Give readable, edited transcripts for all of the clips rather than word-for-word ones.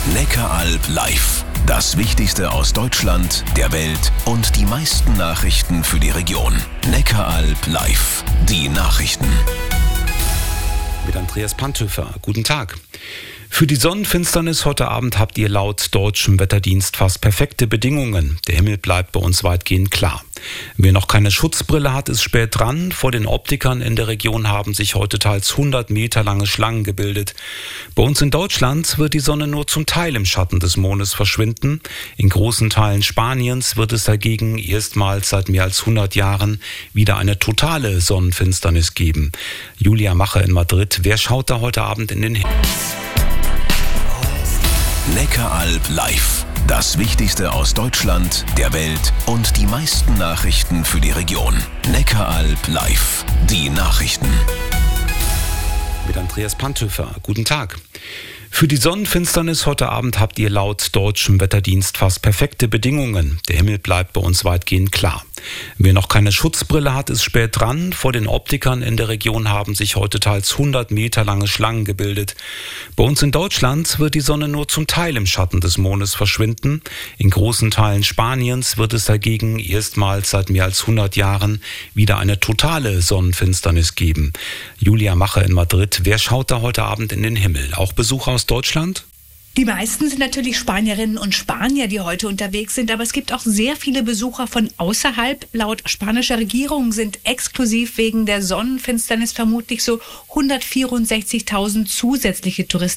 Neckaralb live. Das Wichtigste aus Deutschland, der Welt und die meisten Nachrichten für die Region. Neckaralb live. Die Nachrichten. Mit Andreas Panthöfer. Guten Tag. Für die Sonnenfinsternis heute Abend habt ihr laut deutschem Wetterdienst fast perfekte Bedingungen. Der Himmel bleibt bei uns weitgehend klar. Wer noch keine Schutzbrille hat, ist spät dran. Vor den Optikern in der Region haben sich heute teils 100 Meter lange Schlangen gebildet. Bei uns in Deutschland wird die Sonne nur zum Teil im Schatten des Mondes verschwinden. In großen Teilen Spaniens wird es dagegen erstmals seit mehr als 100 Jahren wieder eine totale Sonnenfinsternis geben. Julia Macher in Madrid. Wer schaut da heute Abend in den Himmel? Neckaralb live. Das Wichtigste aus Deutschland, der Welt und die meisten Nachrichten für die Region. Neckaralb live. Die Nachrichten. Mit Andreas Panthöfer. Guten Tag. Für die Sonnenfinsternis heute Abend habt ihr laut deutschem Wetterdienst fast perfekte Bedingungen. Der Himmel bleibt bei uns weitgehend klar. Wer noch keine Schutzbrille hat, ist spät dran. Vor den Optikern in der Region haben sich heute teils 100 Meter lange Schlangen gebildet. Bei uns in Deutschland wird die Sonne nur zum Teil im Schatten des Mondes verschwinden. In großen Teilen Spaniens wird es dagegen erstmals seit mehr als 100 Jahren wieder eine totale Sonnenfinsternis geben. Julia Macher in Madrid. Wer schaut da heute Abend in den Himmel? Auch Besucher aus Deutschland? Die meisten sind natürlich Spanierinnen und Spanier, die heute unterwegs sind, aber es gibt auch sehr viele Besucher von außerhalb. Laut spanischer Regierung sind exklusiv wegen der Sonnenfinsternis vermutlich so 164.000 zusätzliche Touristen.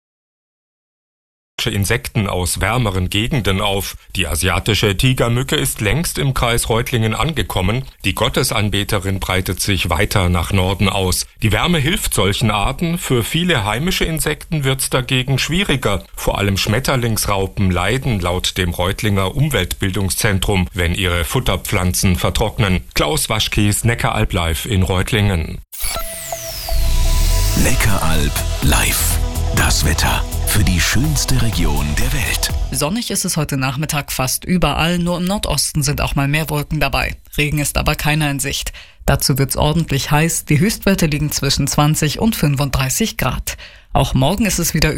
Insekten aus wärmeren Gegenden auf. Die asiatische Tigermücke ist längst im Kreis Reutlingen angekommen. Die Gottesanbeterin breitet sich weiter nach Norden aus. Die Wärme hilft solchen Arten. Für viele heimische Insekten wird's dagegen schwieriger. Vor allem Schmetterlingsraupen leiden laut dem Reutlinger Umweltbildungszentrum, wenn ihre Futterpflanzen vertrocknen. Klaus Waschkies, Neckaralb live in Reutlingen. Neckaralb live. Das Wetter für die schönste Region der Welt. Sonnig ist es heute Nachmittag fast überall, nur im Nordosten sind auch mal mehr Wolken dabei. Regen ist aber keiner in Sicht. Dazu wird's ordentlich heiß, die Höchstwerte liegen zwischen 20 und 35 Grad. Auch morgen ist es wieder